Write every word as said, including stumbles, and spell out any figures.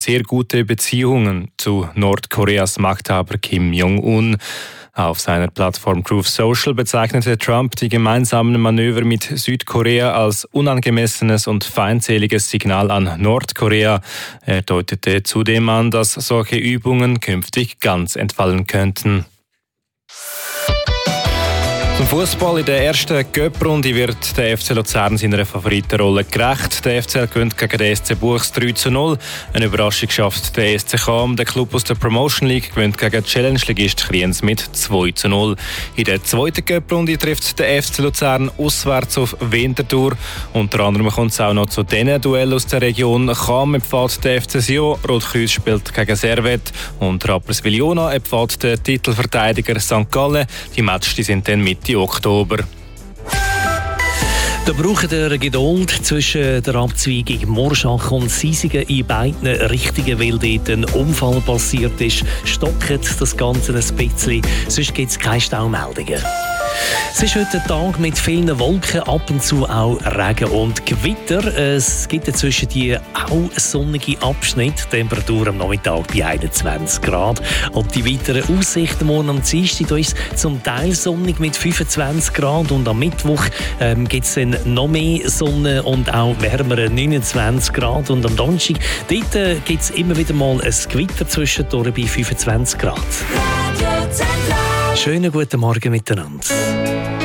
sehr gute Beziehungen zu Nordkoreas Machthaber Kim Jong-un. Auf seiner Plattform Truth Social bezeichnete Trump die gemeinsamen Manöver mit Südkorea als unangemessenes und feindseliges Signal an Nordkorea. Er deutete zudem an, dass solche Übungen künftig ganz entfallen könnten. Zum Fußball in der ersten Cup-Runde wird der F C Luzern seiner Favoritenrolle gerecht. Der F C L gewinnt gegen den S C Buchs drei zu null. Eine Überraschung schafft der S C Cham. Der Club aus der Promotion League gewinnt gegen Challenge-Ligist Kriens mit zwei zu null. In der zweiten Cup-Runde trifft der F C Luzern auswärts auf Winterthur. Unter anderem kommt es auch noch zu diesen Duellen aus der Region. Cham empfiehlt der F C Sion, Rot-Kreuz spielt gegen Servette und Rapperswil-Jona empfiehlt der Titelverteidiger Sankt Gallen. Die Matches sind dann Mitte Oktober. Da braucht ihr Geduld zwischen der Abzweigung Morschach und Siesigen in beiden Richtungen, weil dort ein Unfall passiert ist. Stockt das Ganze ein bisschen, sonst gibt es keine Staumeldungen. Es ist heute ein Tag mit vielen Wolken, ab und zu auch Regen und Gewitter. Es gibt dazwischen die auch sonnige Abschnitte. Temperatur am Nachmittag bei einundzwanzig Grad. Und die weiteren Aussichten morgen am Dienstag, da ist zum Teil sonnig mit fünfundzwanzig Grad. Und am Mittwoch ähm, gibt es dann noch mehr Sonne und auch wärmere neunundzwanzig Grad. Und am Donnerstag dort äh, gibt es immer wieder mal ein Gewitter zwischendurch bei fünfundzwanzig Grad. Schönen guten Morgen miteinander.